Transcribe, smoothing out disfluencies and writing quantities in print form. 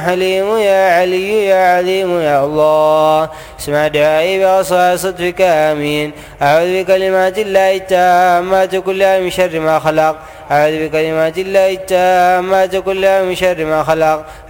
حليم يا علي يا عليم يا الله اسمع دعائي بأصال صدفك آمين. أعوذ بكلمات الله التامات كلها من شر ما خلق. أعوذ بكلمات الله التامات كلها من شر ما خلق.